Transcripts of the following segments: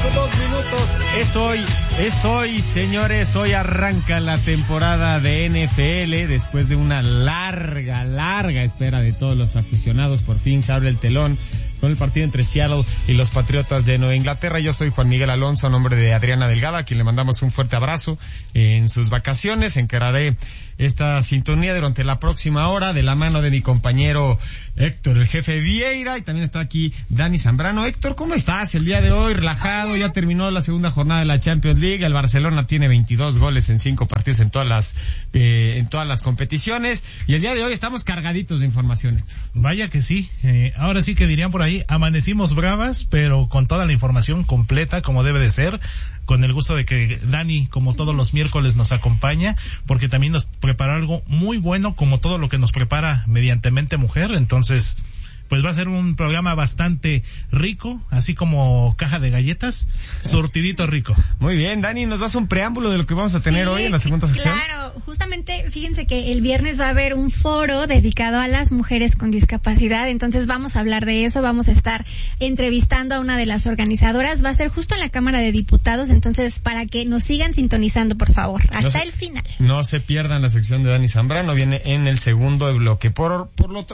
Es hoy, señores, hoy arranca la temporada de NFL, después de una larga espera de todos los aficionados. Por fin se abre el telón con el partido entre Seattle y los Patriotas de Nueva Inglaterra. Yo soy Juan Miguel Alonso, a nombre de Adriana Delgado, a quien le mandamos un fuerte abrazo en sus vacaciones. Encararé esta sintonía durante la próxima hora de la mano de mi compañero Héctor, el jefe Vieira, y también está aquí Dani Zambrano. Héctor, ¿cómo estás el día de hoy? Relajado, ya terminó la segunda jornada de la Champions League. El Barcelona tiene 22 goles en 5 partidos en todas las competiciones, y el día de hoy estamos cargaditos de información, Héctor. Vaya que sí, ahora sí que dirían por ahí, amanecimos bravas, pero con toda la información completa como debe de ser, con el gusto de que Dani, como todos los miércoles, nos acompaña, porque también nos preparó algo muy bueno, como todo lo que nos prepara mediante Mente Mujer. Entonces, pues va a ser un programa bastante rico, así como caja de galletas, surtidito rico. Muy bien, Dani, ¿nos das un preámbulo de lo que vamos a tener hoy en la segunda sección? Claro, justamente fíjense que el viernes va a haber un foro dedicado a las mujeres con discapacidad, entonces vamos a hablar de eso, vamos a estar entrevistando a una de las organizadoras, va a ser justo en la Cámara de Diputados, entonces para que nos sigan sintonizando, por favor, hasta el final. No se pierdan la sección de Dani Zambrano, viene en el segundo bloque. Por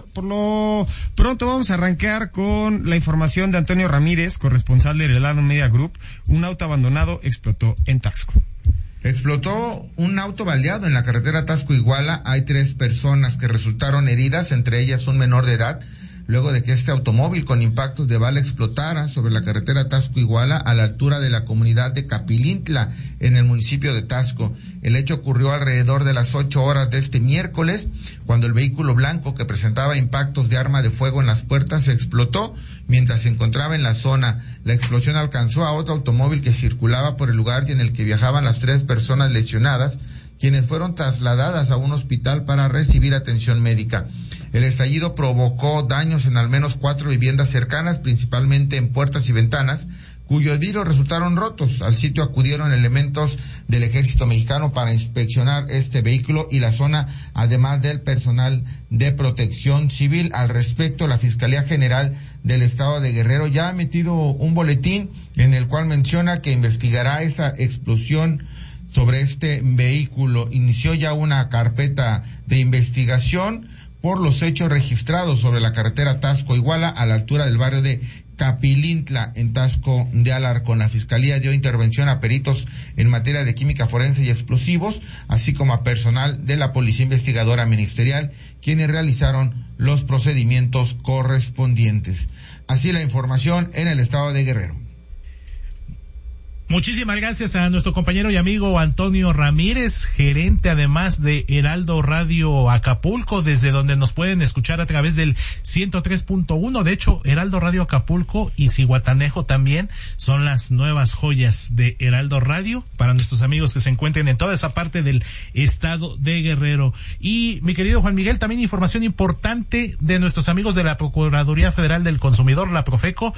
lo pronto vamos a arrancar con la información de Antonio Ramírez, corresponsal de Heraldo Media Group. Un auto abandonado explotó en Taxco. Explotó un auto baleado en la carretera Taxco-Iguala. Hay 3 personas que resultaron heridas, entre ellas un menor de edad, luego de que este automóvil con impactos de bala explotara sobre la carretera Taxco-Iguala a la altura de la comunidad de Capilintla, en el municipio de Taxco. El hecho ocurrió alrededor de las 8 horas de este miércoles, cuando el vehículo blanco que presentaba impactos de arma de fuego en las puertas se explotó mientras se encontraba en la zona. La explosión alcanzó a otro automóvil que circulaba por el lugar y en el que viajaban las 3 personas lesionadas, quienes fueron trasladadas a un hospital para recibir atención médica. El estallido provocó daños en al menos 4 viviendas cercanas, principalmente en puertas y ventanas, cuyos vidrios resultaron rotos. Al sitio acudieron elementos del Ejército Mexicano para inspeccionar este vehículo y la zona, además del personal de Protección Civil. Al respecto, la Fiscalía General del Estado de Guerrero ya ha emitido un boletín en el cual menciona que investigará esta explosión sobre este vehículo. Inició ya una carpeta de investigación por los hechos registrados sobre la carretera Taxco-Iguala a la altura del barrio de Capilintla, en Taxco de Alarcón. La Fiscalía dio intervención a peritos en materia de química forense y explosivos, así como a personal de la Policía Investigadora Ministerial, quienes realizaron los procedimientos correspondientes. Así la información en el estado de Guerrero. Muchísimas gracias a nuestro compañero y amigo Antonio Ramírez, gerente además de Heraldo Radio Acapulco, desde donde nos pueden escuchar a través del 103.1. De hecho, Heraldo Radio Acapulco y Zihuatanejo también son las nuevas joyas de Heraldo Radio para nuestros amigos que se encuentren en toda esa parte del estado de Guerrero. Y mi querido Juan Miguel, también información importante de nuestros amigos de la Procuraduría Federal del Consumidor, la Profeco,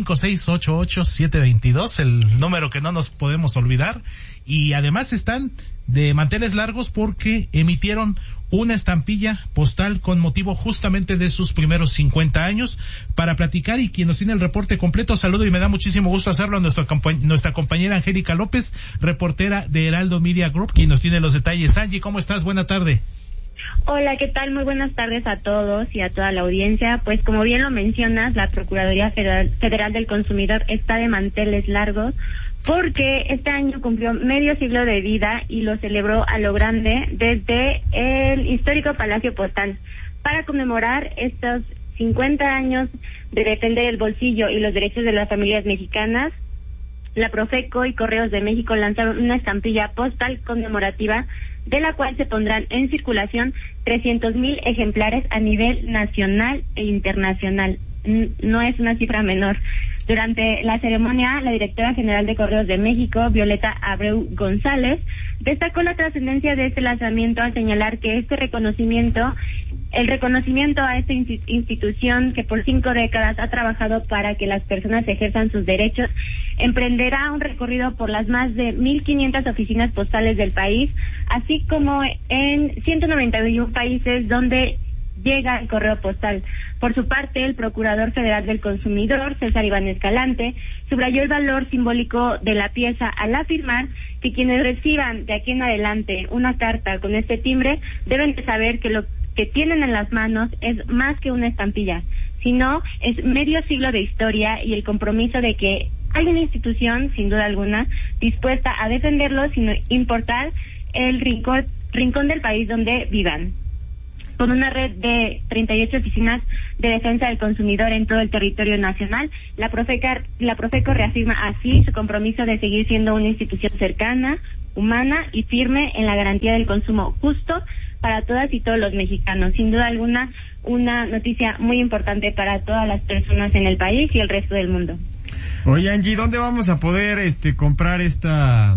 5688722, el número que no nos podemos olvidar, y además están de manteles largos porque emitieron una estampilla postal con motivo justamente de sus primeros 50 años para platicar, y quien nos tiene el reporte completo, saludo y me da muchísimo gusto hacerlo a nuestra compañera Angélica López, reportera de Heraldo Media Group, quien nos tiene los detalles. Angie, ¿cómo estás? Buena tarde. Hola, ¿qué tal? Muy buenas tardes a todos y a toda la audiencia. Pues como bien lo mencionas, la Procuraduría Federal del Consumidor está de manteles largos porque este año cumplió medio siglo de vida y lo celebró a lo grande desde el histórico Palacio Postal. Para conmemorar estos 50 años de defender el bolsillo y los derechos de las familias mexicanas, la Profeco y Correos de México lanzaron una estampilla postal conmemorativa, de la cual se pondrán en circulación 300,000 ejemplares a nivel nacional e internacional. No es una cifra menor. Durante la ceremonia, la directora general de Correos de México, Violeta Abreu González, destacó la trascendencia de este lanzamiento al señalar que el reconocimiento a esta institución que por 5 décadas ha trabajado para que las personas ejerzan sus derechos, emprenderá un recorrido por las más de 1,500 oficinas postales del país, así como en 191 países donde llega el correo postal. Por su parte, el Procurador Federal del Consumidor, César Iván Escalante, subrayó el valor simbólico de la pieza al afirmar que quienes reciban de aquí en adelante una carta con este timbre deben de saber que lo que tienen en las manos es más que una estampilla, sino es medio siglo de historia y el compromiso de que hay una institución, sin duda alguna, dispuesta a defenderlo sin importar el rincón del país donde vivan. Con una red de 38 oficinas de defensa del consumidor en todo el territorio nacional, la Profeco reafirma así su compromiso de seguir siendo una institución cercana, humana y firme en la garantía del consumo justo para todas y todos los mexicanos. Sin duda alguna, una noticia muy importante para todas las personas en el país y el resto del mundo. Oye, Angie, ¿dónde vamos a poder comprar esta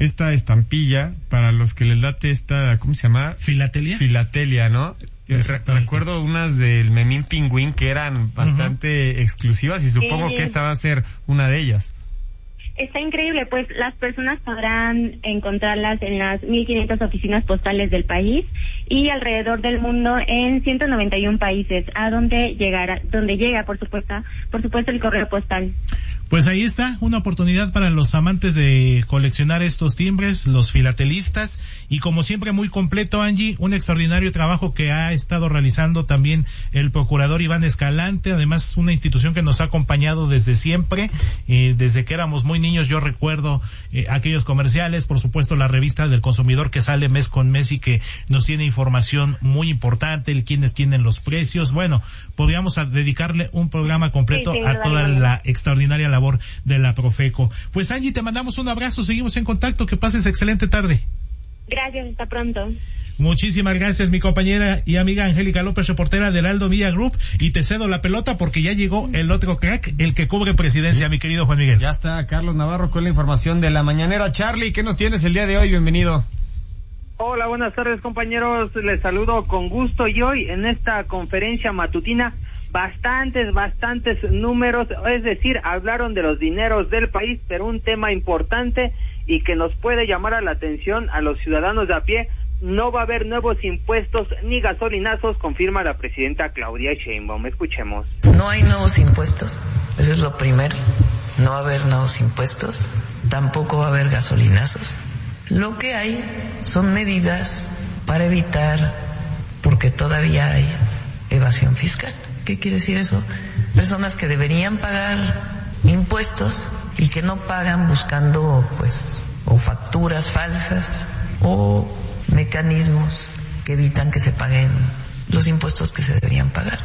estampilla para los que les late esta, ¿cómo se llama? Filatelia, ¿no? Recuerdo unas del Memín Pingüín que eran bastante exclusivas y supongo que esta va a ser una de ellas. Está increíble, pues las personas podrán encontrarlas en las 1,500 oficinas postales del país y alrededor del mundo en 191 países, a donde llega, por supuesto, el correo postal. Pues ahí está, una oportunidad para los amantes de coleccionar estos timbres, los filatelistas, y como siempre muy completo, Angie, un extraordinario trabajo que ha estado realizando también el Procurador Iván Escalante, además una institución que nos ha acompañado desde siempre, desde que éramos muy niños. Yo recuerdo aquellos comerciales, por supuesto la revista del consumidor que sale mes con mes y que nos tiene información muy importante, el quiénes tienen los precios. Bueno, podríamos dedicarle un programa completo a toda la extraordinaria labor de la Profeco. Pues Angie, te mandamos un abrazo, seguimos en contacto, que pases excelente tarde. Gracias, hasta pronto. Muchísimas gracias, mi compañera y amiga Angélica López, reportera del Heraldo Media Group, y te cedo la pelota porque ya llegó el otro crack, el que cubre presidencia, mi querido Juan Miguel. Ya está Carlos Navarro con la información de la mañanera. Charlie, ¿qué nos tienes el día de hoy? Bienvenido. Hola, buenas tardes, compañeros, les saludo con gusto, y hoy en esta conferencia matutina bastantes números, es decir, hablaron de los dineros del país, pero un tema importante y que nos puede llamar a la atención a los ciudadanos de a pie: no va a haber nuevos impuestos ni gasolinazos, confirma la presidenta Claudia Sheinbaum. Escuchemos. No hay nuevos impuestos, eso es lo primero. No va a haber nuevos impuestos, tampoco va a haber gasolinazos. Lo que hay son medidas para evitar, porque todavía hay evasión fiscal. ¿Qué quiere decir eso? Personas que deberían pagar impuestos y que no pagan, buscando o facturas falsas o mecanismos que evitan que se paguen los impuestos que se deberían pagar.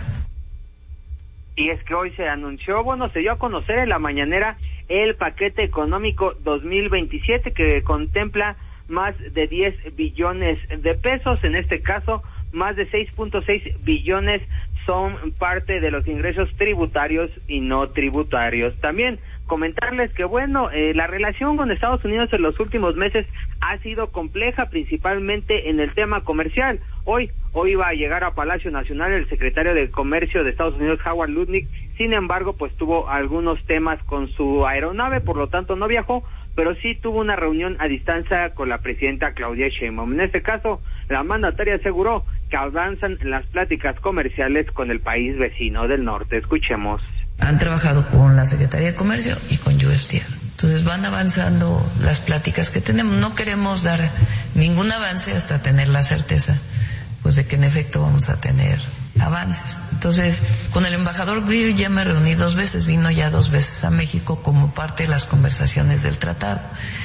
Y es que hoy se anunció, se dio a conocer en la mañanera el paquete económico 2027 que contempla más de 10 billones de pesos, en este caso más de 6.6 billones son parte de los ingresos tributarios y no tributarios. También comentarles que la relación con Estados Unidos en los últimos meses ha sido compleja, principalmente en el tema comercial. Hoy iba a llegar a Palacio Nacional el secretario de Comercio de Estados Unidos, Howard Lutnick. Sin embargo, tuvo algunos temas con su aeronave, por lo tanto no viajó, pero sí tuvo una reunión a distancia con la presidenta Claudia Sheinbaum. En este caso, la mandataria aseguró que avanzan las pláticas comerciales con el país vecino del norte. Escuchemos. Han trabajado con la Secretaría de Comercio y con USTR. Entonces van avanzando las pláticas que tenemos. No queremos dar ningún avance hasta tener la certeza de que en efecto vamos a tener avances. Entonces, con el embajador Greer ya me reuní 2 veces, vino ya 2 veces a México como parte de las conversaciones del tratado.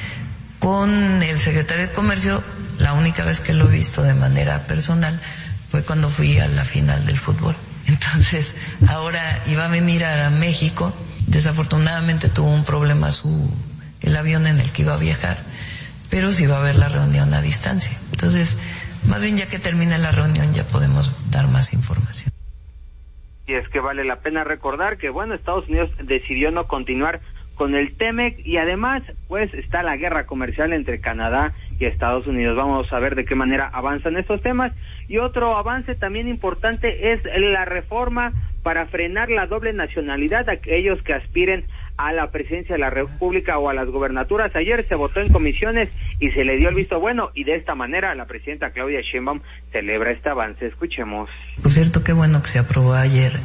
Con el secretario de Comercio, la única vez que lo he visto de manera personal fue cuando fui a la final del fútbol. Entonces, ahora iba a venir a México. Desafortunadamente tuvo un problema el avión en el que iba a viajar, pero sí va a haber la reunión a distancia. Entonces, más bien ya que termine la reunión ya podemos dar más información. Y es que vale la pena recordar que Estados Unidos decidió no continuar con el TEMEC y además está la guerra comercial entre Canadá y Estados Unidos. Vamos a ver de qué manera avanzan estos temas. Y otro avance también importante es la reforma para frenar la doble nacionalidad, aquellos que aspiren a la presidencia de la República o a las gobernaturas. Ayer se votó en comisiones y se le dio el visto bueno, y de esta manera la presidenta Claudia Sheinbaum celebra este avance. Escuchemos. Por cierto, qué bueno que se aprobó ayer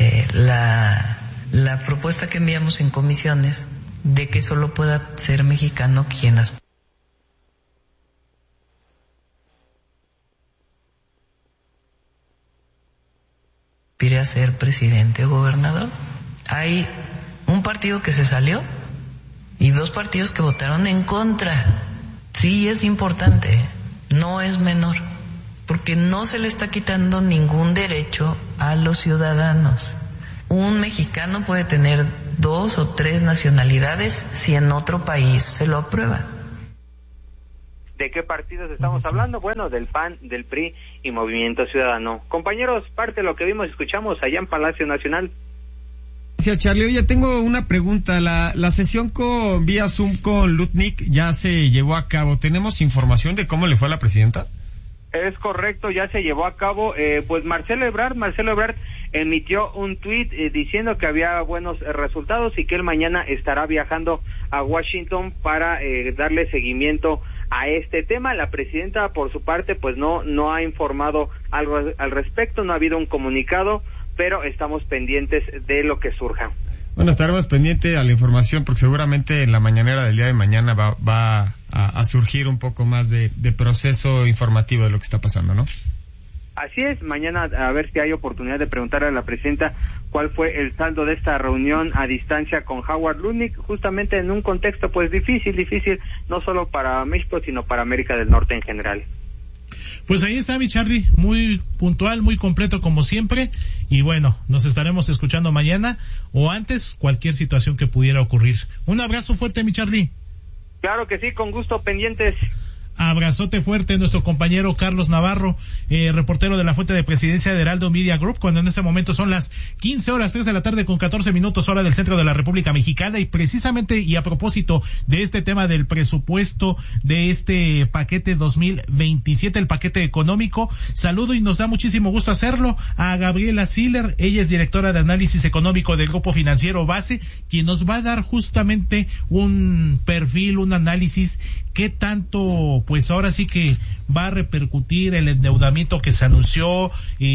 la propuesta que enviamos en comisiones de que solo pueda ser mexicano quien aspire a ser presidente o gobernador. Hay un partido que se salió y 2 partidos que votaron en contra. Sí, es importante, no es menor, porque no se le está quitando ningún derecho a los ciudadanos. Un mexicano puede tener 2 o 3 nacionalidades si en otro país se lo aprueba. ¿De qué partidos estamos hablando? Bueno, del PAN, del PRI y Movimiento Ciudadano. Compañeros, parte de lo que vimos y escuchamos allá en Palacio Nacional. Gracias, Charlie. Oye, tengo una pregunta. La sesión vía Zoom con Lutnick ya se llevó a cabo. ¿Tenemos información de cómo le fue a la presidenta? Es correcto, ya se llevó a cabo. Pues Marcelo Ebrard emitió un tuit diciendo que había buenos resultados y que él mañana estará viajando a Washington para darle seguimiento a este tema. La presidenta, por su parte, pues no ha informado algo al respecto, no ha habido un comunicado, pero estamos pendientes de lo que surja. Bueno, estaremos pendientes a la información porque seguramente en la mañanera del día de mañana va a surgir un poco más de proceso informativo de lo que está pasando, ¿no? Así es, mañana a ver si hay oportunidad de preguntarle a la presidenta cuál fue el saldo de esta reunión a distancia con Howard Lutnick, justamente en un contexto pues difícil, no solo para México, sino para América del Norte en general. Pues ahí está mi Charlie, muy puntual, muy completo como siempre, y bueno, nos estaremos escuchando mañana o antes, cualquier situación que pudiera ocurrir. Un abrazo fuerte, mi Charlie. Claro que sí, con gusto, pendientes. Abrazote fuerte, nuestro compañero Carlos Navarro, reportero de la fuente de presidencia de Heraldo Media Group, cuando en este momento son las 15:03 de la tarde con 14 minutos hora del centro de la República Mexicana, y precisamente y a propósito de este tema del presupuesto de este paquete 2027, el paquete económico, saludo y nos da muchísimo gusto hacerlo a Gabriela Siller, ella es directora de análisis económico del Grupo Financiero Base, quien nos va a dar justamente un perfil, un análisis, qué tanto pues ahora sí que va a repercutir el endeudamiento que se anunció,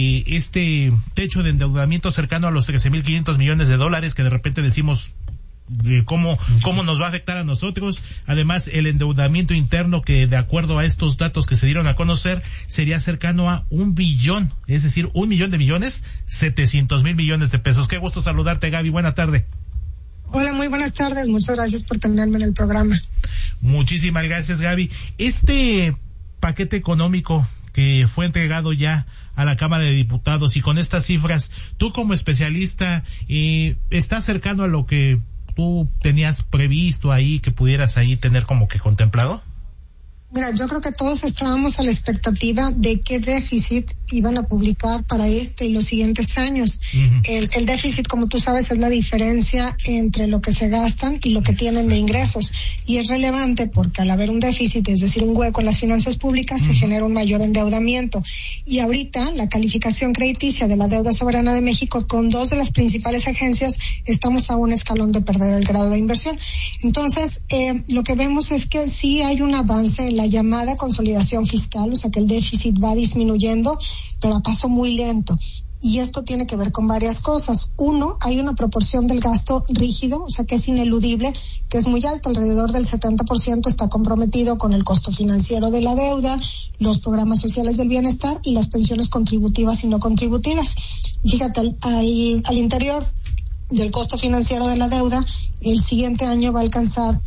este techo de endeudamiento cercano a los 13,500 millones de dólares que de repente decimos cómo nos va a afectar a nosotros. Además, el endeudamiento interno que de acuerdo a estos datos que se dieron a conocer sería cercano a 1 billón, es decir, 1,000,000 de millones, 700,000 millones de pesos. Qué gusto saludarte, Gaby, buena tarde. Hola, muy buenas tardes, muchas gracias por tenerme en el programa. Muchísimas gracias, Gaby. Este paquete económico que fue entregado ya a la Cámara de Diputados y con estas cifras, tú como especialista, ¿estás cercano a lo que tú tenías previsto ahí, que pudieras ahí tener como que contemplado? Mira, yo creo que todos estábamos a la expectativa de qué déficit iban a publicar para este y los siguientes años. Uh-huh. El déficit, como tú sabes, es la diferencia entre lo que se gastan y lo que tienen de ingresos. Y es relevante porque al haber un déficit, es decir, un hueco en las finanzas públicas, se genera un mayor endeudamiento. Y ahorita, la calificación crediticia de la deuda soberana de México, con 2 de las principales agencias, estamos a un escalón de perder el grado de inversión. Entonces, lo que vemos es que sí hay un avance en la llamada consolidación fiscal, o sea que el déficit va disminuyendo, pero a paso muy lento. Y esto tiene que ver con varias cosas. Uno, hay una proporción del gasto rígido, o sea que es ineludible, que es muy alta, alrededor del 70% está comprometido con el costo financiero de la deuda, los programas sociales del bienestar y las pensiones contributivas y no contributivas. Fíjate, al interior del costo financiero de la deuda, el siguiente año va a alcanzar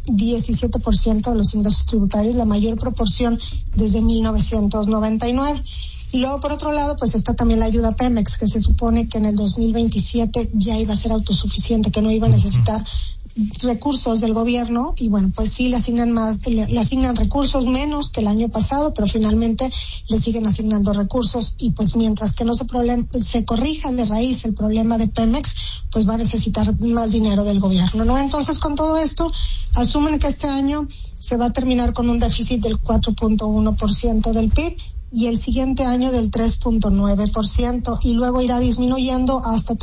17% de los ingresos tributarios, la mayor proporción desde 1999. Y luego, por otro lado, pues está también la ayuda Pemex, que se supone que en el 2027 ya iba a ser autosuficiente, que no iba a necesitar recursos del gobierno, y bueno, pues sí le asignan recursos menos que el año pasado, pero finalmente le siguen asignando recursos, y pues mientras que no se corrija de raíz el problema de Pemex, pues va a necesitar más dinero del gobierno, ¿no? Entonces, con todo esto, asumen que este año se va a terminar con un déficit del 4.1% del PIB, y el siguiente año del 3.9%, y luego irá disminuyendo hasta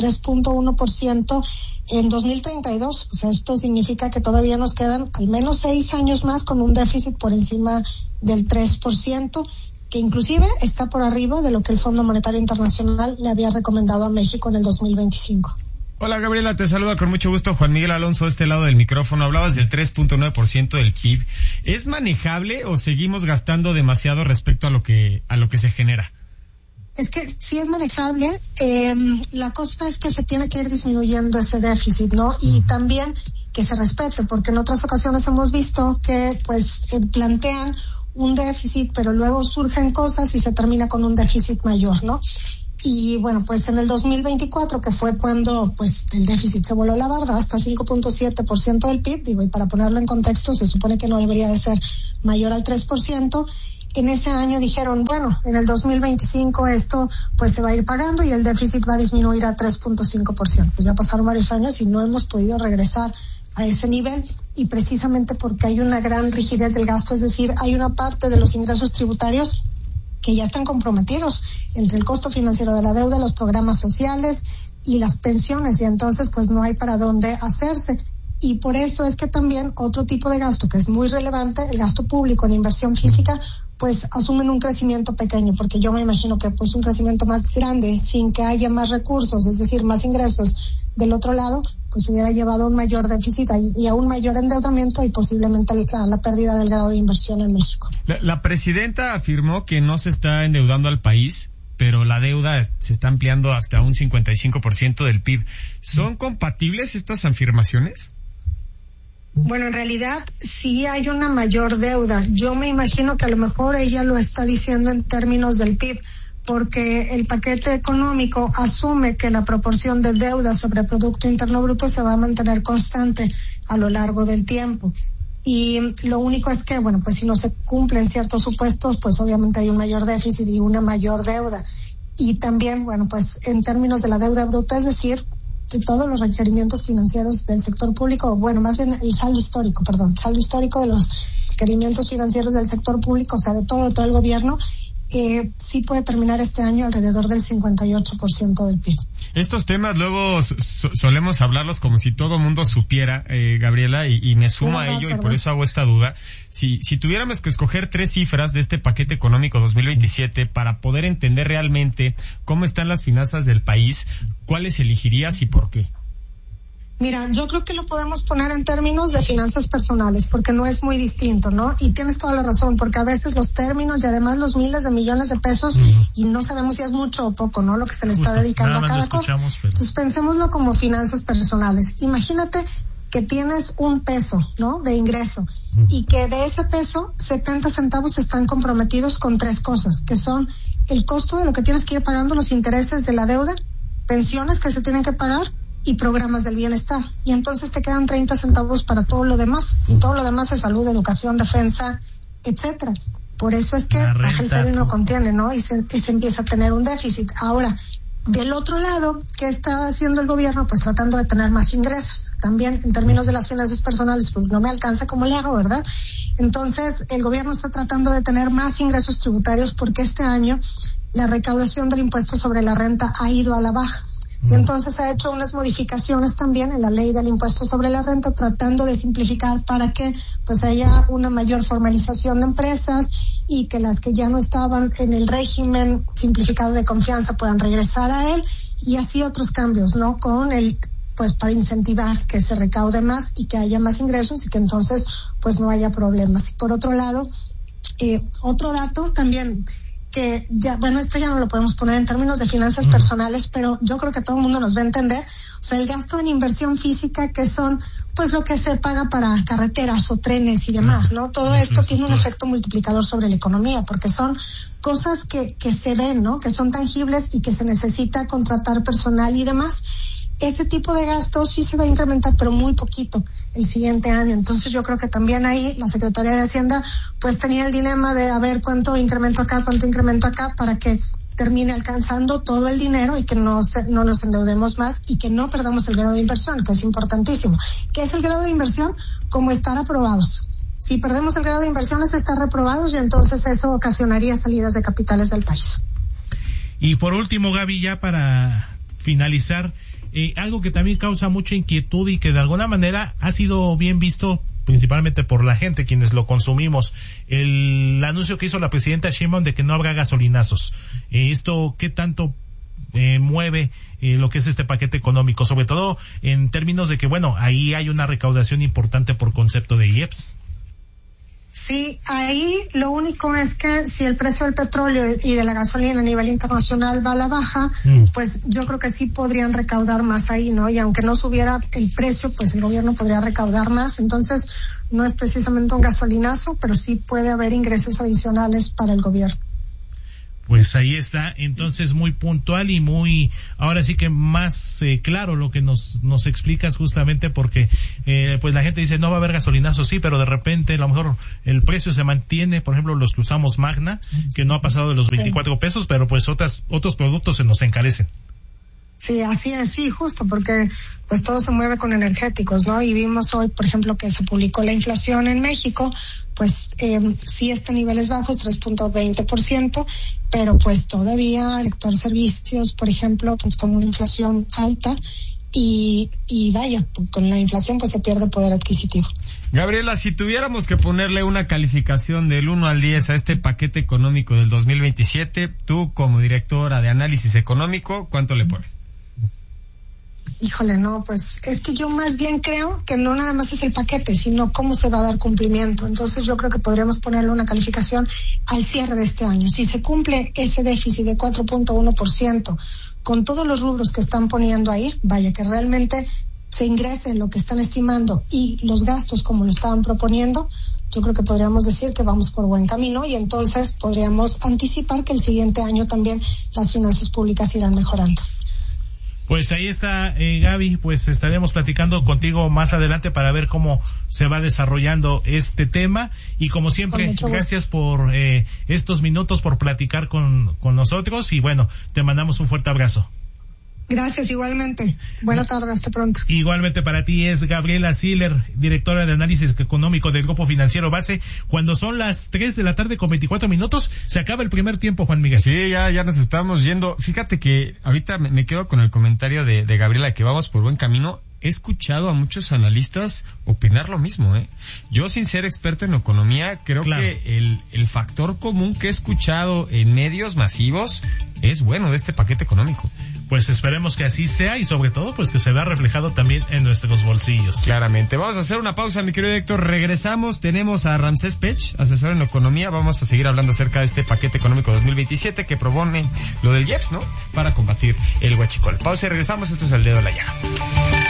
3.1% en 2032. O sea, esto significa que todavía nos quedan al menos 6 años más con un déficit por encima del 3%, que inclusive está por arriba de lo que el Fondo Monetario Internacional le había recomendado a México en el 2025. Hola Gabriela, te saluda con mucho gusto Juan Miguel Alonso de este lado del micrófono. Hablabas del 3.9% del PIB. ¿Es manejable o seguimos gastando demasiado respecto a lo que se genera? Es que sí es manejable. La cosa es que se tiene que ir disminuyendo ese déficit, ¿no? Y también que se respete, porque en otras ocasiones hemos visto que pues plantean un déficit, pero luego surgen cosas y se termina con un déficit mayor, ¿no? Y bueno, pues en el 2024, que fue cuando pues el déficit se voló la barda hasta 5.7% del PIB, digo, y para ponerlo en contexto, se supone que no debería de ser mayor al 3%. En ese año dijeron, bueno, en el 2025 esto pues se va a ir pagando y el déficit va a disminuir a 3.5%. Pues ya pasaron varios años y no hemos podido regresar a ese nivel, y precisamente porque hay una gran rigidez del gasto, es decir, hay una parte de los ingresos tributarios que ya están comprometidos entre el costo financiero de la deuda, los programas sociales y las pensiones, y entonces pues no hay para dónde hacerse. Y por eso es que también otro tipo de gasto que es muy relevante, el gasto público en inversión física, pues asumen un crecimiento pequeño, porque yo me imagino que pues un crecimiento más grande sin que haya más recursos, es decir, más ingresos del otro lado, pues hubiera llevado a un mayor déficit y a un mayor endeudamiento y posiblemente a la pérdida del grado de inversión en México. La presidenta afirmó que no se está endeudando al país, pero la deuda se está ampliando hasta un 55% del PIB. ¿Son compatibles estas afirmaciones? Bueno, en realidad sí hay una mayor deuda. Yo me imagino que a lo mejor ella lo está diciendo en términos del PIB, porque el paquete económico asume que la proporción de deuda sobre Producto Interno Bruto se va a mantener constante a lo largo del tiempo. Y lo único es que, bueno, pues si no se cumplen ciertos supuestos, pues obviamente hay un mayor déficit y una mayor deuda. Y también, bueno, pues en términos de la deuda bruta, es decir, de todos los requerimientos financieros del sector público, bueno, más bien el saldo histórico de los requerimientos financieros del sector público, o sea, de todo el gobierno, sí puede terminar este año alrededor del 58% del PIB. Estos temas luego solemos hablarlos como si todo mundo supiera, Gabriela, y me sumo a ello, y por eso hago esta duda. Si tuviéramos que escoger 3 cifras de este paquete económico 2027 para poder entender realmente cómo están las finanzas del país, ¿cuáles elegirías y por qué? Mira, yo creo que lo podemos poner en términos de finanzas personales, porque no es muy distinto, ¿no? Y tienes toda la razón, porque a veces los términos y además los miles de millones de pesos, y no sabemos si es mucho o poco, ¿no? Lo que se le está dedicando a cada cosa. Entonces pensémoslo como finanzas personales. Imagínate que tienes un peso, ¿no? De ingreso, y que de ese peso, 70 centavos están comprometidos con 3 cosas, que son el costo de lo que tienes que ir pagando, los intereses de la deuda, pensiones que se tienen que pagar, y programas del bienestar. Y entonces te quedan 30 centavos para todo lo demás, y todo lo demás es salud, educación, defensa, etcétera. Por eso es que baja el cero y no contiene, ¿no? Y se empieza a tener un déficit. Ahora, del otro lado, ¿qué está haciendo el gobierno? Pues tratando de tener más ingresos. También, en términos de las finanzas personales, pues no me alcanza como le hago, ¿verdad? Entonces, el gobierno está tratando de tener más ingresos tributarios, porque este año la recaudación del impuesto sobre la renta ha ido a la baja. Y entonces ha hecho unas modificaciones también en la ley del impuesto sobre la renta, tratando de simplificar para que pues haya una mayor formalización de empresas, y que las que ya no estaban en el régimen simplificado de confianza puedan regresar a él, y así otros cambios, ¿no? Con el, pues para incentivar que se recaude más y que haya más ingresos, y que entonces pues no haya problemas. Y por otro lado, otro dato también, que ya, bueno, esto ya no lo podemos poner en términos de finanzas personales, pero yo creo que todo el mundo nos va a entender. O sea, el gasto en inversión física, que son pues lo que se paga para carreteras o trenes y demás, ¿no? Todo esto tiene un efecto multiplicador sobre la economía, porque son cosas que se ven, ¿no? Que son tangibles y que se necesita contratar personal y demás. Ese tipo de gastos sí se va a incrementar, pero muy poquito el siguiente año. Entonces yo creo que también ahí la Secretaría de Hacienda pues tenía el dilema de a ver cuánto incremento acá, para que termine alcanzando todo el dinero y que no nos endeudemos más y que no perdamos el grado de inversión, que es importantísimo. ¿Qué es el grado de inversión? Como estar aprobados. Si perdemos el grado de inversiones, está reprobados y entonces eso ocasionaría salidas de capitales del país. Y por último, Gaby, ya para finalizar, algo que también causa mucha inquietud y que de alguna manera ha sido bien visto principalmente por la gente, quienes lo consumimos, el anuncio que hizo la presidenta Sheinbaum de que no habrá gasolinazos. ¿Esto qué tanto mueve lo que es este paquete económico? Sobre todo en términos de que, bueno, ahí hay una recaudación importante por concepto de IEPS. Sí, ahí lo único es que si el precio del petróleo y de la gasolina a nivel internacional va a la baja, pues yo creo que sí podrían recaudar más ahí, ¿no? Y aunque no subiera el precio, pues el gobierno podría recaudar más. Entonces, no es precisamente un gasolinazo, pero sí puede haber ingresos adicionales para el gobierno. Pues ahí está, entonces muy puntual y muy, ahora sí que más claro lo que nos explicas, justamente porque pues la gente dice no va a haber gasolinazos, sí, pero de repente a lo mejor el precio se mantiene, por ejemplo los que usamos Magna, que no ha pasado de los 24 pesos, pero pues otros productos se nos encarecen. Sí, así es, sí, justo, porque pues todo se mueve con energéticos, ¿no? Y vimos hoy, por ejemplo, que se publicó la inflación en México, pues sí está a niveles bajos, 3.20%, pero pues todavía el sector servicios, por ejemplo, pues con una inflación alta y vaya, con la inflación pues se pierde poder adquisitivo. Gabriela, si tuviéramos que ponerle una calificación del 1 al 10 a este paquete económico del 2027, tú como directora de análisis económico, ¿cuánto le pones? Híjole, no, pues es que yo más bien creo que no nada más es el paquete, sino cómo se va a dar cumplimiento. Entonces yo creo que podríamos ponerle una calificación al cierre de este año. Si se cumple ese déficit de 4.1% con todos los rubros que están poniendo ahí, vaya, que realmente se ingrese lo que están estimando y los gastos como lo estaban proponiendo, yo creo que podríamos decir que vamos por buen camino y entonces podríamos anticipar que el siguiente año también las finanzas públicas irán mejorando. Pues ahí está, Gaby, pues estaremos platicando contigo más adelante para ver cómo se va desarrollando este tema y como siempre, gracias por estos minutos, por platicar con nosotros y bueno, te mandamos un fuerte abrazo. Gracias, igualmente. Buena tarde, hasta pronto. Igualmente para ti es Gabriela Siller, directora de análisis económico del Grupo Financiero Base. Cuando son las 3 de la tarde con 24 minutos, se acaba el primer tiempo, Juan Miguel. Sí, ya nos estamos yendo. Fíjate que ahorita me quedo con el comentario de Gabriela, que vamos por buen camino. He escuchado a muchos analistas opinar lo mismo, Yo, sin ser experto en economía, creo que el factor común que he escuchado en medios masivos es bueno de este paquete económico. Pues esperemos que así sea y sobre todo pues que se vea reflejado también en nuestros bolsillos. Claramente. Vamos a hacer una pausa, mi querido Héctor. Regresamos. Tenemos a Ramsés Pech, asesor en economía. Vamos a seguir hablando acerca de este paquete económico 2027 que propone lo del IEPS, ¿no? Para combatir el huachicol. Pausa y regresamos. Esto es El Dedo en la Llaga.